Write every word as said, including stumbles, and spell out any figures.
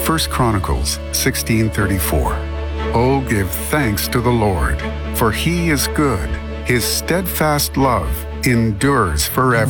First Chronicles sixteen thirty-four. Oh, give thanks to the Lord, for he is good. His steadfast love endures forever.